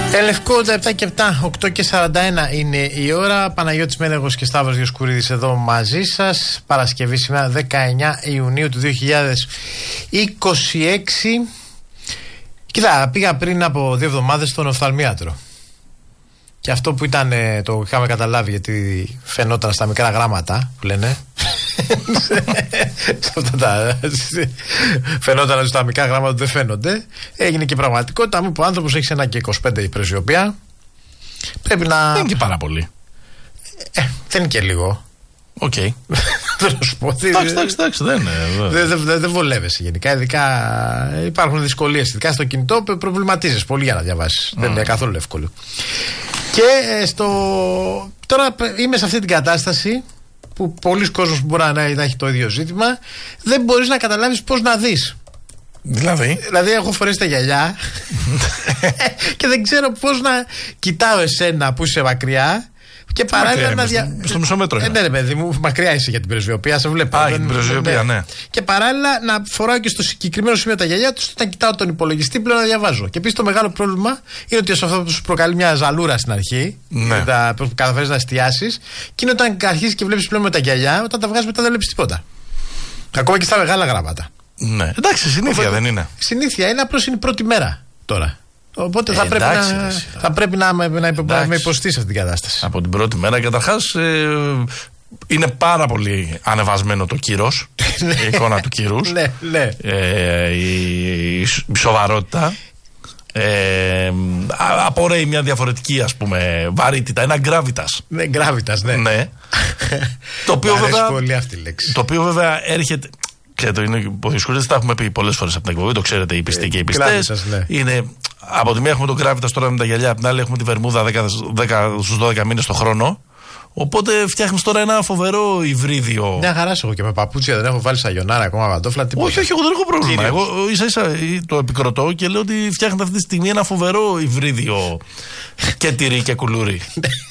Λευκό 7 και 7, 8 και 41 είναι η ώρα. Παναγιώτης Μένεγος και Σταύρος Διοσκουρίδης εδώ μαζί σας. Παρασκευή σήμερα 19 Ιουνίου του 2026. Κοίτα, πήγα πριν από 2 εβδομάδες στον οφθαλμίατρο. Και αυτό που ήταν, το είχαμε καταλάβει γιατί φαινόταν στα μικρά γράμματα που λένε. Φαινόταν στα μικρά γράμματα δεν φαίνονται. Έγινε και πραγματικότητα. Μου είπε ο άνθρωπος έχει ένα και 25 πρεσβειοποία. Πρέπει να. Δεν είναι και πάρα πολύ. Δεν είναι και λίγο. Οκ. Θέλω να σου πω. Εντάξει, δεν βολεύεσαι γενικά. Ειδικά υπάρχουν δυσκολίες. Ειδικά στο κινητό προβληματίζεις πολύ για να διαβάσεις. Δεν είναι καθόλου εύκολο. Και τώρα είμαι σε αυτή την κατάσταση που πολλοί κόσμος μπορεί να έχει το ίδιο ζήτημα. Δεν μπορείς να καταλάβεις πώς να δεις. Δηλαδή έχω φορέσει τα γυαλιά και δεν ξέρω πώς να κοιτάω εσένα που είσαι μακριά. Και παράλληλα να στο μισό μέτρο. Ναι, ρε παιδί μου, μακριά είσαι για την πρεσβειοποία. Σε βλέπω. Για την πρεσβειοποία, ναι. Και παράλληλα να φοράω και στο συγκεκριμένο σημείο τα γυαλιά του, όταν κοιτάω τον υπολογιστή πλέον να διαβάζω. Και επίσης το μεγάλο πρόβλημα είναι ότι αυτό σου προκαλεί μια ζαλούρα στην αρχή. Ναι. Που καταφέρεις να εστιάσεις. Και είναι όταν αρχίζεις και βλέπεις πλέον με τα γυαλιά, όταν τα βγάζεις μετά δεν βλέπεις τίποτα. Ακόμα και στα μεγάλα γράμματα. Ναι. Εντάξει, συνήθεια δεν είναι. Συνήθεια είναι, απλώς είναι η πρώτη μέρα τώρα. Οπότε θα πρέπει να υποστεί σε αυτήν την κατάσταση. Από την πρώτη μέρα, καταρχάς, είναι πάρα πολύ ανεβασμένο το κύρος. Η εικόνα του κύρους. Ναι. Η σοβαρότητα. Απορρέει μια διαφορετική, ας πούμε, βαρύτητα. Ένα γκράβιτας. Ναι, γκράβιτας, ναι. Το οποίο βέβαια έρχεται. Ξέρετε, ο Διοσκουρίδης τα έχουμε πει πολλές φορές από την εκπομπή, το ξέρετε οι πιστοί και οι πιστές. Είναι, από τη μία έχουμε τον Γκράβιτας τώρα με τα γυαλιά, από την άλλη έχουμε τη Βερμούδα 10 στους 12 μήνες το χρόνο. Οπότε φτιάχνεις τώρα ένα φοβερό υβρίδιο. Μια χαρά έχω και με παπούτσια, δεν έχω βάλει σαγιονάρα ακόμα παντόφλα. Όχι, εγώ δεν έχω πρόβλημα. Εγώ ίσα-ίσα το επικροτώ και λέω ότι φτιάχνετε αυτή τη στιγμή ένα φοβερό υβρίδιο και τυρί και κουλούρι.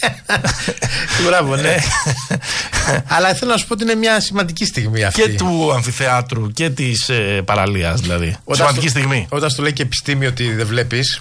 Μπράβο, ναι. Αλλά θέλω να σου πω ότι είναι μια σημαντική στιγμή αυτή. Και του αμφιθεάτρου και της παραλίας δηλαδή. Σημαντική στιγμή. Όταν σου λέει και επιστήμη ότι δεν βλέπεις.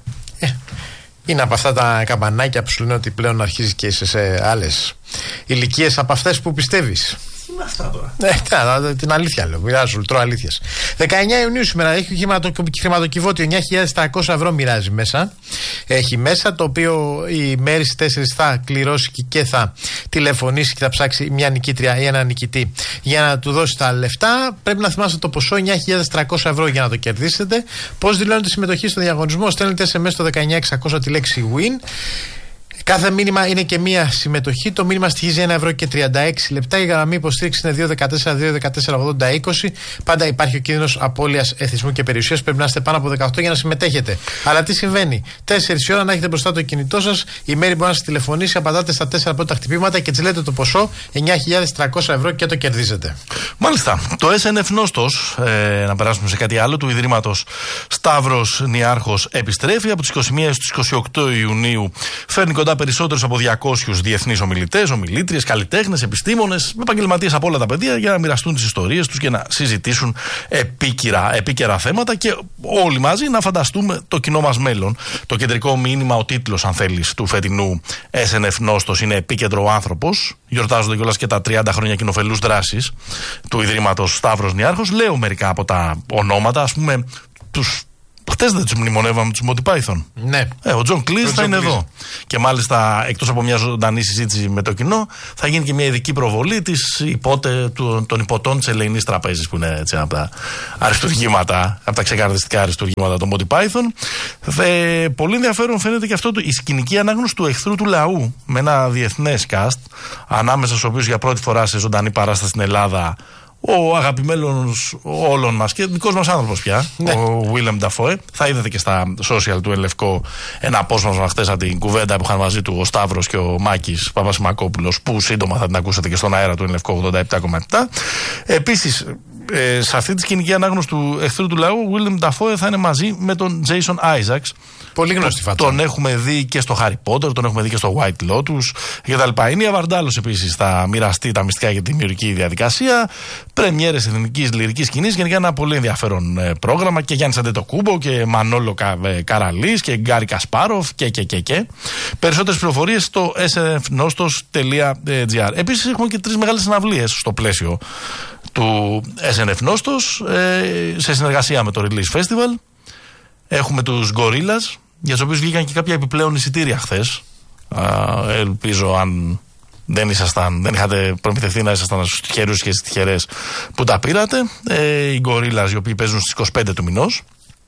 Είναι από αυτά τα καμπανάκια που σου λένε ότι πλέον αρχίζεις και είσαι σε άλλες ηλικίες από αυτές που πιστεύεις. Είναι αυτά τώρα. Την αλήθεια λέω. Μοιράζω, τρώω αλήθειες. 19 Ιουνίου σήμερα έχει χρηματοκιβώτιο 9.300 ευρώ μοιράζει μέσα. Έχει μέσα, το οποίο η Μέρη στις 4 θα κληρώσει και θα τηλεφωνήσει και θα ψάξει μια νικήτρια ή ένα νικητή για να του δώσει τα λεφτά. Πρέπει να θυμάστε το ποσό 9.300 ευρώ για να το κερδίσετε. Πώς δηλώνετε συμμετοχή στο διαγωνισμό? Στέλνετε SMS στο 19600 τη λέξη win. Κάθε μήνυμα είναι και μία συμμετοχή. Το μήνυμα στοιχίζει 1 ευρώ και 36 λεπτά. Η γραμμή υποστήριξη είναι 214-214-80-20. Πάντα υπάρχει ο κίνδυνος απώλειας εθισμού και περιουσίας. Πρέπει να είστε πάνω από 18 για να συμμετέχετε. Αλλά τι συμβαίνει? 4 η ώρα να έχετε μπροστά το κινητό σας. Η Μέρη μπορεί να σας τηλεφωνήσει. Απαντάτε στα 4 πρώτα χτυπήματα και της λέτε το ποσό 9.300 ευρώ και το κερδίζετε. Μάλιστα. Το SNF Νόστος, να περάσουμε σε κάτι άλλο, του Ιδρύματος Σταύρος Νιάρχος επιστρέφει. Από τις 21 στις 28 Ιουνίου φέρνει κοντά περισσότερους από 200 διεθνείς ομιλητές, ομιλήτριες, καλλιτέχνες, επιστήμονες, επαγγελματίες από όλα τα πεδία για να μοιραστούν τις ιστορίες τους και να συζητήσουν επίκαιρα θέματα και όλοι μαζί να φανταστούμε το κοινό μας μέλλον. Το κεντρικό μήνυμα, ο τίτλος, αν θέλεις, του φετινού SNF Νόστος είναι «Επίκεντρο ο άνθρωπος». Γιορτάζονται κιόλας και τα 30 χρόνια κοινοφελούς δράσης του Ιδρύματος Σταύρος Νιάρχος. Λέω μερικά από τα ονόματα, ας πούμε, τους. Χτες δεν τους μνημονεύαμε τους Monty Python. Ναι. Ο Τζον Κλίς θα είναι εδώ. Και μάλιστα, εκτός από μια ζωντανή συζήτηση με το κοινό, θα γίνει και μια ειδική προβολή των υποτών της Ελεηνής Τραπέζης, που είναι έτσι, από τα αριστουργήματα, από τα ξεκαρδιστικά αριστουργήματα των Monty Python. Πολύ ενδιαφέρον φαίνεται και αυτό η σκηνική ανάγνωση του εχθρού του λαού, με ένα διεθνές cast, ανάμεσα στους οποίους για πρώτη φορά σε ζωντανή παράσταση στην Ελλάδα ο αγαπημένος όλων μας και δικός μας άνθρωπος πια, ο Willem Dafoe. Θα είδατε και στα social του Ελευκό ένα απόσπασμα χθες από την κουβέντα που είχαν μαζί του ο Σταύρος και ο Μάκης Παπασημακόπουλος, που σύντομα θα την ακούσετε και στον αέρα του Ελευκό 87,7. Επίσης, σε αυτή τη σκηνική ανάγνωση του εχθρού του λαού, ο Willem Dafoe θα είναι μαζί με τον Jason Isaacs. Πολύ γνωστή φάτσα. Τον έχουμε δει και στο Harry Potter, τον έχουμε δει και στο White Lotus κτλ. Η Νία Βαρντάλος επίσης θα μοιραστεί τα μυστικά για τη δημιουργική διαδικασία. πρεμιέρες εθνικής λυρικής σκηνής. Γενικά ένα πολύ ενδιαφέρον πρόγραμμα και Γιάννης Αντετοκούμπο και Μανόλο Καραλής και Γκάρι Κασπάροφ και. Περισσότερες πληροφορίες στο snfnostos.gr. Επίσης έχουμε και 3 μεγάλες συναυλίες στο πλαίσιο του SNF Nostos σε συνεργασία με το Release Festival. Έχουμε τους Gorillaz, για τους οποίους βγήκαν και κάποια επιπλέον εισιτήρια χθες. Ελπίζω αν δεν είχατε προμηθευτεί να ήσασταν στους τυχερούς και στις τυχερές που τα πήρατε. Οι Gorillaz, οι οποίοι παίζουν στις 25 του μηνός.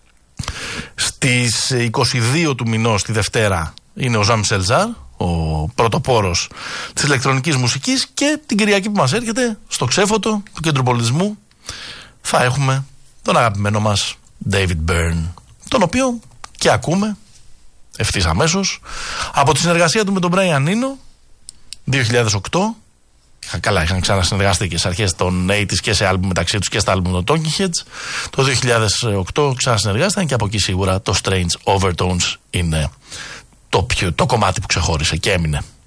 Στις 22 του μηνός, τη Δευτέρα, είναι ο Jean Michel Jarre, ο πρωτοπόρος της ηλεκτρονικής μουσικής, και την Κυριακή που μας έρχεται, στο ξέφωτο του Κέντρου Πολιτισμού, θα έχουμε τον αγαπημένο μας David Byrne, τον οποίο και ακούμε ευθύς αμέσως από τη συνεργασία του με τον Brian Eno 2008. Είχαν ξανασυνεργαστεί και σε αρχές των 80's και σε άλμπουμ μεταξύ τους και στα άλμπουμ των Talking Heads. Το 2008 ξανασυνεργάστηκαν και από εκεί σίγουρα το Strange Overtones είναι το κομμάτι που ξεχώρισε και έμεινε.